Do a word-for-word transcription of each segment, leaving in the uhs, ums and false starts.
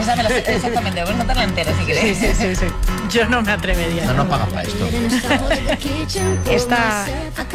Esa me la sé, exactamente, voy a contarla entera si queréis. Sí, sí, sí, sí. Yo no me atrevería. No nos pagan para esto. Está...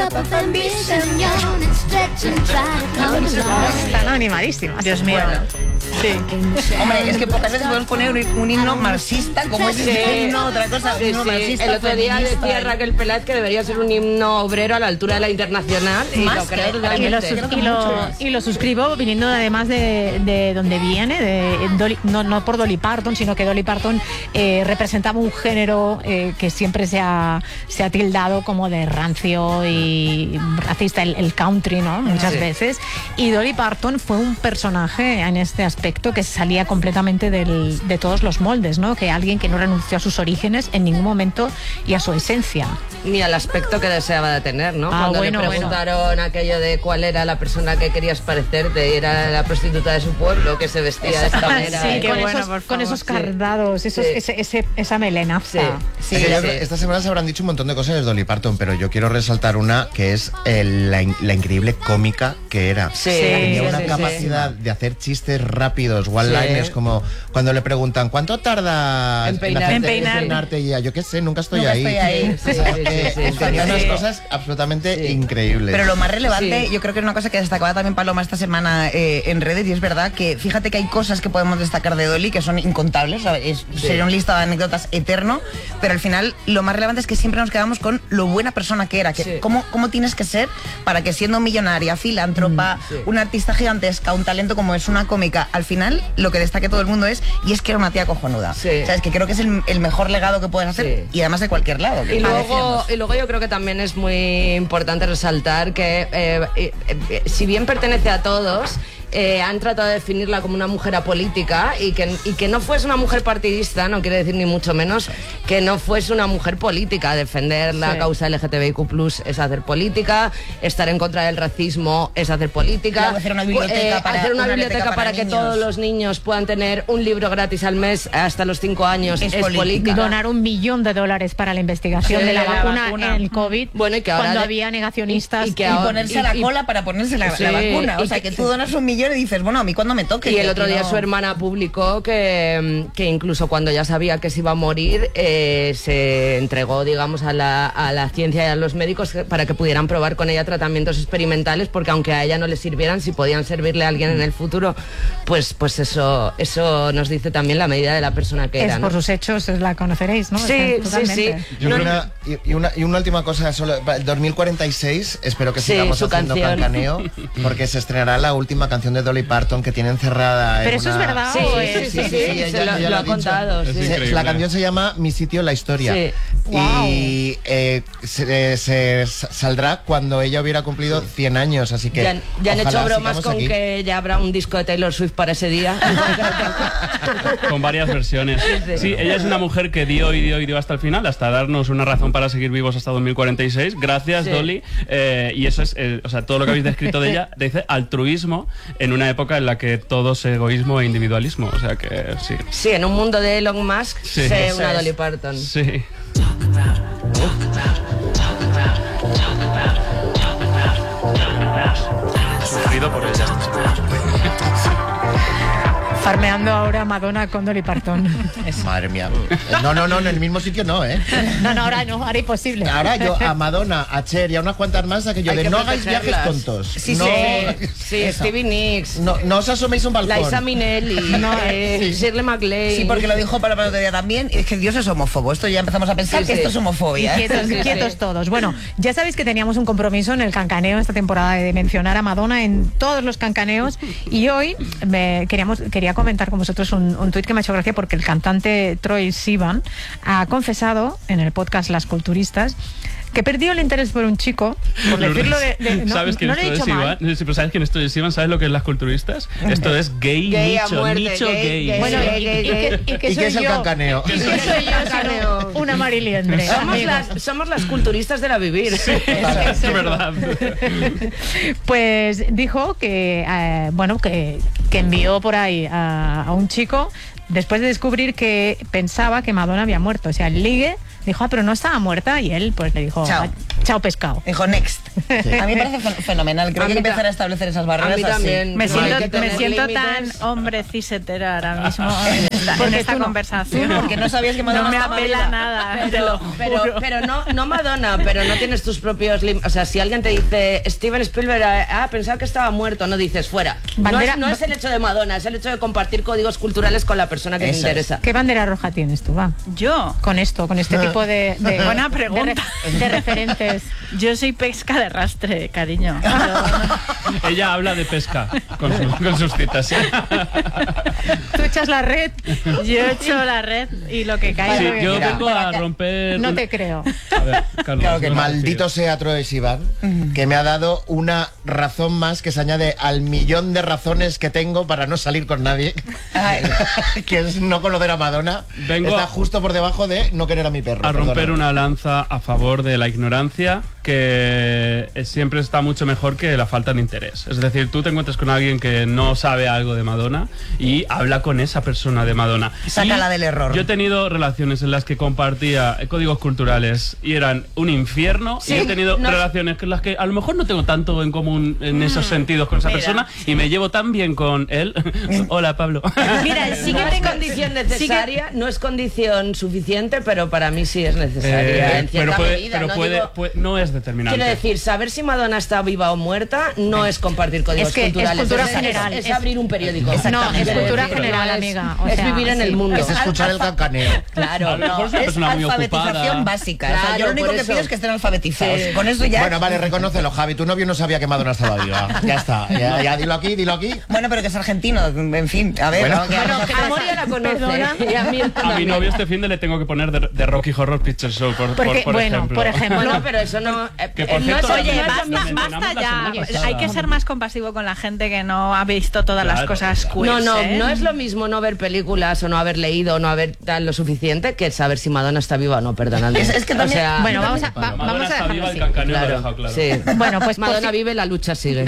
Están animadísimas. Dios mío. Bueno, sí. Hombre, es que pocas veces podemos poner un, un himno marxista, como es Sí. este himno, otra cosa, un Sí, himno sí. marxista. El otro día feminista. decía Raquel Peláez que debería ser un himno obrero a la altura de la internacional. Y Más lo creo que- totalmente. Y lo, sus- y, lo, y lo suscribo viniendo además de, de donde viene, de Dolly, no, no por Dolly Parton, sino que Dolly Parton eh, representaba un género eh, que siempre se ha, se ha tildado como de rancio y racista, el, el country, ¿no? Muchas Sí. veces. Y Dolly Parton fue un personaje en este aspecto que salía completamente del, de todos los moldes, ¿no? Que alguien que no renunció a sus orígenes en ningún momento y a su esencia. Ni al aspecto que deseaba de tener, ¿no? Ah, Cuando bueno, le preguntaron aquello de cuál era la persona que querías parecerte, era la prostituta de su pueblo que se vestía de esta manera. Sí, ¿eh? con, bueno, esos, por con favor, esos sí. cardados, esos, Sí. ese, ese- esa melenaza. Sí. Sí, Es que yo sí. creo- esta semana se habrán dicho un montón de cosas de Dolly Parton, pero yo quiero resaltar una que es el- la, in- la increíble cómica que era. Sí, Tenía sí, una sí, capacidad de hacer chistes rápidos, one-liners, Sí. como cuando le preguntan ¿cuánto tarda En peinar- hacerte- en peinar. peinarte? Y ella, yo qué sé, nunca estoy Nunca ahí. estoy ahí. Sí, sí, Eh, sí, sí, tenía sí. unas cosas absolutamente Sí. increíbles. Pero lo más relevante, Sí. yo creo que es una cosa que destacaba también Paloma esta semana eh, en redes, y es verdad que fíjate que hay cosas que podemos destacar de Dolly que son incontables, ¿sabes? Es, sería un listado de anécdotas eterno, pero al final lo más relevante es que siempre nos quedamos con lo buena persona que era, que Sí. cómo, cómo tienes que ser para que siendo millonaria, filántropa, sí. una artista gigantesca, un talento como es una cómica, al final lo que destaque todo el mundo es, y es que era una tía cojonuda. Sí. ¿Sabes? Que creo que es el, el mejor legado que puedes hacer, Sí. y además de cualquier lado. que Y luego, decíamos. y luluego yo creo que también es muy importante resaltar que eh, eh, eh, si bien pertenece a todos, eh, han tratado de definirla como una mujer apolítica y que, y que no fuese una mujer partidista, no quiere decir ni mucho menos que no fuese una mujer política. Defender la Sí. causa L G T B I Q plus, es hacer política, estar en contra del racismo es hacer política, Luego hacer una biblioteca Eh, para- hacer una una biblioteca biblioteca para, para que niños. todos los niños puedan tener un libro gratis al mes hasta los cinco años Es es, política. política. Donar un millón de dólares para la investigación Sí, de la, la vacuna, vacuna. en el COVID, Bueno, y que ahora cuando de- había negacionistas. y- y que Y ahora- ponerse y- la y- cola para ponerse la, Sí, la vacuna. O y sea, que- que tú donas un millón y dices, bueno, a mí cuando me toque. Y el que otro aquí día no- su hermana publicó que, que incluso cuando ya sabía que se iba a morir, eh, se entregó, digamos, a la, a la ciencia y a los médicos para que pudieran probar con ella tratamientos experimentales, porque aunque a ella no le sirvieran, si podían servirle a alguien en el futuro, pues, pues eso, eso nos dice también la medida de la persona que Es era, ¿no? por sus hechos, la conoceréis, ¿no? Sí, O sea, sí, totalmente. sí. Yo No, creo una, y, y una, y una última cosa, solo, para el dos mil cuarenta y seis espero que Sí, sigamos su haciendo canción. cancaneo, porque se estrenará la última canción de Dolly Parton que tiene encerrada en Pero eso es una- verdad. Sí, o sí, es- sí, sí, sí, ella- se lo, ella lo ha ha dicho. contado. Es sí. Se- increíble. La canción se llama Mi sitio en la historia. Sí. Y eh, se, se saldrá cuando ella hubiera cumplido cien años, así que Ya, han- ya han ojalá hecho bromas sigamos con aquí. que ya habrá un disco de Taylor Swift para ese día. Con varias versiones. Sí, ella es una mujer que dio y dio y dio hasta el final, hasta darnos una razón para seguir vivos hasta dos mil cuarenta y seis. Gracias, Sí. Dolly. Eh, y eso es, eh, o sea, todo lo que habéis descrito de ella, dice altruismo en una época en la que todo es egoísmo e individualismo. O sea que sí. Sí, en un mundo de Elon Musk, Sí. sé Eso una es. Dolly Parton. Sí. Sufrido por ella. Farmeando ahora Madonna con Dolly Parton. Madre mía. No, no, no, en el mismo sitio no, ¿eh? No, no, ahora no, ahora imposible. Ahora yo a Madonna, a Cher y a unas cuantas más, aquello Hay de que no hagáis viajes protegerlas. tontos. Sí, no, sí, sí, esa. Stevie Nicks, No, no os asoméis a un balcón. Liza Minnelli, No, eh, sí. Shirley MacLaine. Sí, porque lo dijo Paloma el otro día también, y es que Dios es homófobo. Esto ya empezamos a pensar Sí, que sí. esto es Y homofobia. ¿eh? quietos, Sí, sí. quietos todos. Bueno, ya sabéis que teníamos un compromiso en el cancaneo esta temporada de mencionar a Madonna en todos los cancaneos, y hoy me queríamos, quería comentar con vosotros un, un tuit que me ha hecho gracia, porque el cantante Troye Sivan ha confesado en el podcast Las Culturistas que perdió el interés por un chico, por decirlo de... de- no, ¿Sabes quién no es lo he Troye dicho mal. Sivan? Sí, pero ¿sabes quién es Troye Sivan? ¿Sabes lo que es las culturistas? Esto es gay, Gay a nicho, muerte, nicho gay, gay. gay. Bueno, Gay, y, gay, y que, gay. y que ¿Y qué soy es el yo. cancaneo? Y que soy yo, Cancaneo. sino una mariliendre. Somos amigos. las, somos las culturistas de la vivir. Es verdad. Pues dijo que, eh, bueno, que, que envió por ahí a, a un chico después de descubrir que pensaba que Madonna había muerto. O sea, el ligue dijo, ah, pero no estaba muerta, y él pues le dijo, Chao. "Ah, chao pescado". Dijo next. A mí me parece fen- fenomenal. Creo A que hay que mí ta- empezar a establecer esas A barreras mí así. también. Me Pero hay siento, que me tener siento límites. tan hombre cisetera ahora mismo. esta, en Porque esta tú no. conversación. Porque no sabías que Madonna no me estaba apela viva. nada, te lo juro. Pero, pero no, no Madonna, pero no tienes tus propios límites. O sea, si alguien te dice Steven Spielberg, ah, pensaba que estaba muerto, no dices fuera. Bandera- no, es, no es el hecho de Madonna, es el hecho de compartir códigos culturales con la persona que Eso te es. interesa. ¿Qué bandera roja tienes tú, va? Yo, Con esto, con este tipo de, de Buena pregunta. de, re- de referentes. yo soy pesca de rastre, cariño. Yo- Ella habla de pesca con, su- con sus citas. ¿sí? Tú echas la red. Yo echo la red y lo que cae. Sí, lo que yo Mira, vengo a romper. No un- te creo. A ver, Carlos. Claro que no Maldito sea Troye Sivan, que me ha dado una razón más que se añade al millón de razones que tengo para no salir con nadie, Ay. que es no conocer a Madonna. Vengo Está a- justo por debajo de no querer a mi perro. a romper perdona. una lanza a favor de la ignorancia, que eh, siempre está mucho mejor que la falta de interés. Es decir, tú te encuentras con alguien que no sabe algo de Madonna y habla con esa persona de Madonna. Sácala Y del error. Yo he tenido relaciones en las que compartía eh, códigos culturales y eran un infierno, y he tenido no- relaciones con las que a lo mejor no tengo tanto en común en esos sentidos con esa mira. persona y me llevo tan bien con él. Hola, Pablo. Mira, sí No que es tengo condición sí que- necesaria, no es condición suficiente, pero para mí sí es necesaria. Eh, en cierta pero puede, medida, pero no puede, digo- puede- no es determinante. Quiero decir, saber si Madonna está viva o muerta no es compartir códigos Es que es culturales. cultura es, general. Es, Es- abrir un periódico. No, es Quiero cultura decir, general, no es- amiga. O es sea, vivir en sí. el mundo. Es escuchar el cancaneo. Claro, A lo mejor no. es una Es persona muy alfabetización ocupada. básica. O sea, Claro, yo lo único por que eso. pido es que estén alfabetizados. Sí. Con eso ya. Bueno, vale, reconócelo, Javi. Tu novio no sabía que Madonna estaba viva. Ya está. Ya, ya, dilo aquí, dilo aquí. Bueno, pero que es argentino, en fin, a ver. Bueno. ¿no? ¿Qué vamos a Bueno, hacer? a Moria la conoce. Perdona. Y a mí A mi también. novio este fin de le tengo que poner de, de Rocky Horror Picture Show, por, por- Porque, por bueno, ejemplo. por ejemplo. Bueno, pero eso no. eh, Que, por no cierto, es- Oye, no es- basta, mencionamos basta la ya. semana pasada. Hay que ser más compasivo con la gente que no ha visto todas las Claro, cosas claro. queers, No, no, ¿eh? no es lo mismo no ver películas o no haber leído o no haber tal lo suficiente que saber si Madonna está viva o no, perdonadme. Es- es que también- O sea, Bueno, vamos a, va- Madonna vamos a está dejarlo viva, el así. cancaneo lo ha claro, dejado claro. sí. Bueno, pues por Madonna si- vive, la lucha sigue.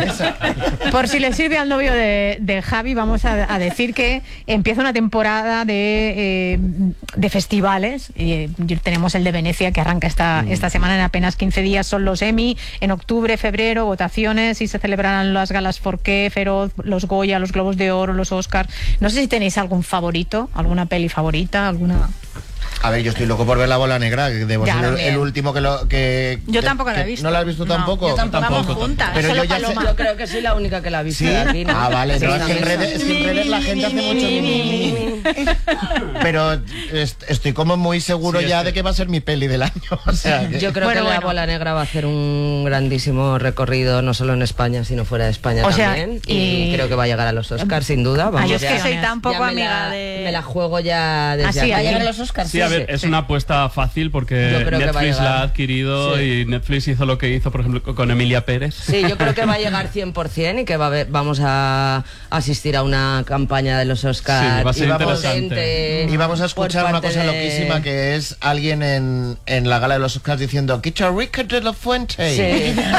Por si le sirve al novio de, de Javi, vamos a, a decir que empieza una temporada de, eh, de festivales. Eh, tenemos el de Venecia que arranca esta, esta semana, en apenas quince días son los Emmy, en octubre, febrero, votaciones y se celebrarán las galas Forqué, Feroz, los Goya, los Globos de Oro, los Oscars. No sé si tenéis algún favorito, alguna peli favorita, alguna... A ver, yo estoy loco por ver La Bola Negra, que debo Ya, ser el, también. el último que lo que Yo que- tampoco la he que- visto. ¿No la has visto No, tampoco? yo tampoco. Tampoco, Vamos juntas. Pero Solo yo ya sé- Paloma. Yo creo que soy la única que la ha visto ¿Sí? de aquí, ¿no? Ah, vale, Sí, no, es que en también. redes, es que en redes la gente hace mucho mi, mi, mi, mi. Pero est- estoy como muy seguro Sí, ya este. de que va a ser mi peli del año. O sea, que- Yo creo Bueno, que La bueno. Bola Negra va a hacer un grandísimo recorrido, no solo en España, sino fuera de España O sea, también. y- y... creo que va a llegar a los Oscars, sin duda. Vamos, Yo es que ya- soy ya tan poco ya me amiga la- de... Me la juego ya desde Así, aquí. ¿Va a ahí. llegar a los Oscars? Sí, a ver, sí. es una apuesta fácil Yo porque creo que va a Netflix llegar. la ha adquirido Sí. y Netflix hizo lo que hizo, por ejemplo, con Emilia Pérez. Sí, yo creo que va a llegar cien por ciento y que va a haber- vamos a asistir a una campaña de los Oscars. Sí, va a ser y interesante. potente Y vamos a por escuchar una parte cosa de- loquísima que es alguien en, en la gala de los Oscars diciendo Quita Rica de la Fuente. Sí, sí,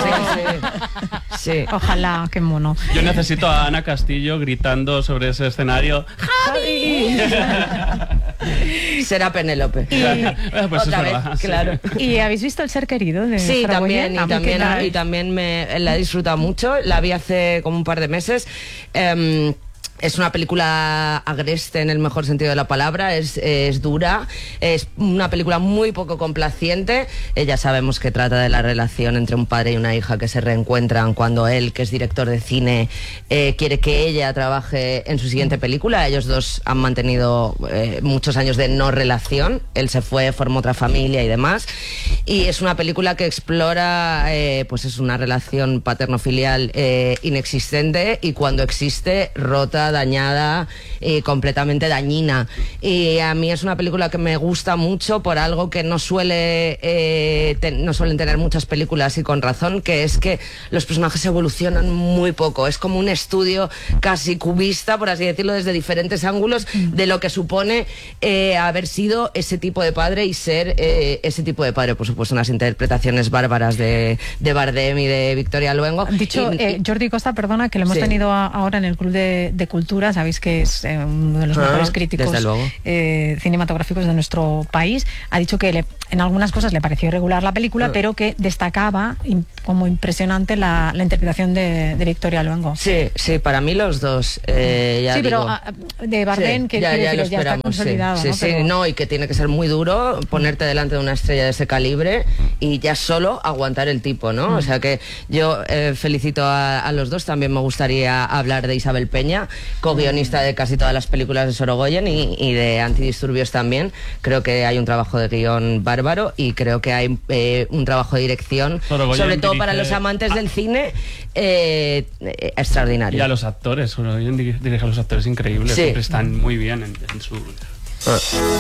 sí. Sí. Ojalá, qué mono. Yo necesito a Ana Castillo gritando sobre ese escenario. Será Penélope. Eh, pues Otra es vez, verdad, sí. claro. ¿Y habéis visto El ser querido de Sí, Sara también, Boyer? y también, ¿Qué tal? y también me la he disfrutado mucho. La vi hace como un par de meses. Em, es una película agreste en el mejor sentido de la palabra, es, es dura, es una película muy poco complaciente. Eh, ya sabemos que trata de la relación entre un padre y una hija que se reencuentran cuando él, que es director de cine, eh, quiere que ella trabaje en su siguiente película. Ellos dos han mantenido eh, muchos años de no relación. Él se fue, formó otra familia y demás. Y es una película que explora, eh, pues es una relación paterno-filial eh, inexistente y cuando existe, rota, dañada y completamente dañina. Y a mí es una película que me gusta mucho por algo que no suele eh, ten- no suelen tener muchas películas, y con razón, que es que los personajes evolucionan muy poco. Es como un estudio casi cubista, por así decirlo, desde diferentes ángulos de lo que supone eh, haber sido ese tipo de padre y ser eh, ese tipo de padre. Por supuesto, unas interpretaciones bárbaras de, de Bardem y de Victoria Luengo. Dicho, Y- eh, Jordi Costa, perdona, que lo hemos Sí. tenido a- ahora en el Club de, de Cultura. Cultura, sabéis que es eh, uno de los Ah, mejores críticos desde luego. eh, cinematográficos de nuestro país, ha dicho que le, en algunas cosas le pareció irregular la película, Ah. pero que destacaba im- como impresionante la, la interpretación de, de Victoria Luengo. Sí, sí, para mí los dos. eh, ya Sí, pero digo. ah, de Bardem, Sí, que ya, quiero ya deciros, lo ya está esperamos, sí. consolidado, Sí, ¿no? sí, Pero- no, y que tiene que ser muy duro ponerte delante de una estrella de ese calibre y ya solo aguantar el tipo, ¿no? Mm. O sea que yo eh, felicito a, a los dos. También me gustaría hablar de Isabel Peña, co-guionista de casi todas las películas de Sorogoyen y, y de Antidisturbios también. Creo que hay un trabajo de guión bárbaro y creo que hay eh, un trabajo de dirección, Sorogoyen sobre todo para dirige- los amantes del cine, eh, eh, extraordinario. Y a los actores, bueno, dirige a los actores increíbles, Sí. siempre están muy bien en, en su...